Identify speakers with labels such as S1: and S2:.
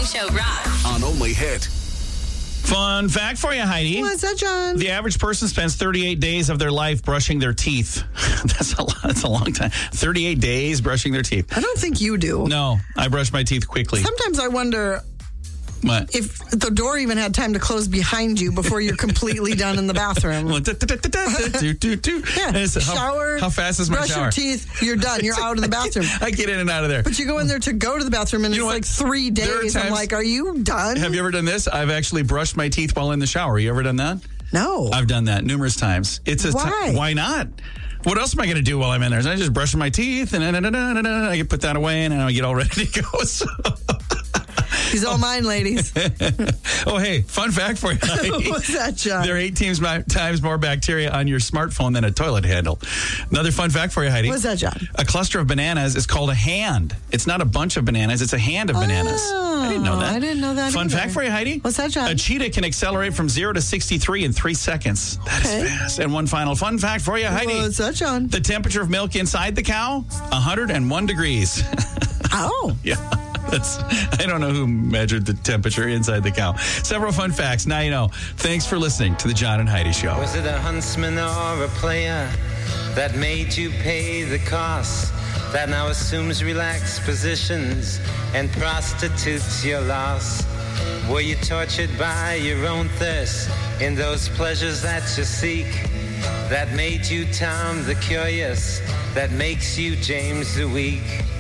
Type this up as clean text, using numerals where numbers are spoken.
S1: Morning Show rocks.
S2: On Only Hit.
S3: Fun fact for you, Heidi.
S4: What's that, John?
S3: The average person spends 38 days of their life brushing their teeth. That's a lot. That's a long time. 38 days brushing their teeth.
S4: I don't think you do.
S3: No, I brush my teeth quickly.
S4: Sometimes I wonder
S3: What?
S4: if the door even had time to close behind you before you're completely done in the bathroom. Yeah. Shower.
S3: How fast is my
S4: brush
S3: shower?
S4: your teeth. You're done. You're out of the bathroom.
S3: I get in and out of there.
S4: But you go in there to go to the bathroom, and
S3: You know
S4: it's
S3: what?
S4: like 3
S3: There are
S4: days. I'm
S3: times-
S4: like, are you done?
S3: Have you ever done this? I've actually brushed my teeth while in the shower. You ever done that?
S4: No.
S3: I've done that numerous times. It's a
S4: Why?
S3: why not? What else am I going to do while I'm in there? I just brush my teeth and I get put that away and I get all ready to go. So.
S4: He's all mine, ladies.
S3: Oh, hey, fun fact for you.
S4: What's that, John?
S3: There are 8 times more bacteria on your smartphone than a toilet handle. Another fun fact for you, Heidi.
S4: What's that, John?
S3: A cluster of bananas is called a hand. It's not a bunch of bananas. It's a hand of bananas. I didn't know that.
S4: I didn't know that
S3: Fun
S4: either.
S3: fact for you, Heidi.
S4: What's that, John?
S3: A cheetah can accelerate from 0 to 63 in 3 seconds. That is fast. And one final fun fact for you, Heidi.
S4: What's that, John?
S3: The temperature of milk inside the cow, 101 degrees.
S4: Oh.
S3: Yeah. I don't know who measured the temperature inside the cow. Several fun facts. Now you know. Thanks for listening to the John and Heidi Show.
S5: Was it a huntsman or a player that made you pay the cost, that now assumes relaxed positions and prostitutes your loss? Were you tortured by your own thirst in those pleasures that you seek, that made you Tom the Curious, that makes you James the Weak?